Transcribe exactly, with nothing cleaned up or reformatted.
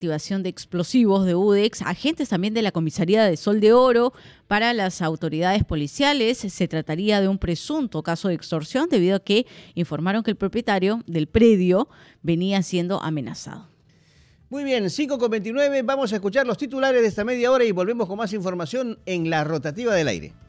activación de explosivos de U D E X, agentes también de la comisaría de Sol de Oro. Para las autoridades policiales se trataría de un presunto caso de extorsión debido a que informaron que el propietario del predio venía siendo amenazado. Muy bien, cinco con veintinueve, vamos a escuchar los titulares de esta media hora y volvemos con más información en la rotativa del aire.